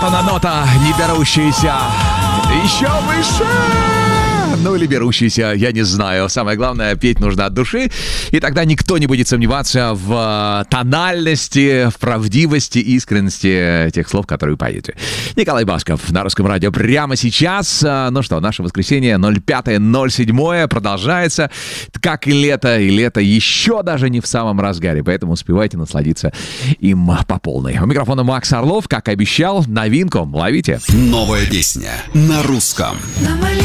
она нота, не берущаяся еще выше. Ну или берущийся, я не знаю. Самое главное, петь нужно от души, и тогда никто не будет сомневаться в тональности, в правдивости, искренности тех слов, которые вы поете. Николай Басков на Русском радио прямо сейчас. Ну что, наше воскресенье 05.07 продолжается. Как и лето еще даже не в самом разгаре, поэтому успевайте насладиться им по полной. У микрофона Макс Орлов, как и обещал, новинку ловите. Новая песня на русском.